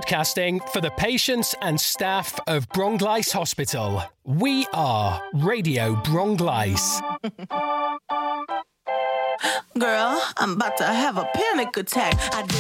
Broadcasting for the patients and staff of Bronglice Hospital. We are Radio Bronglice. Girl, I'm about to have a panic attack.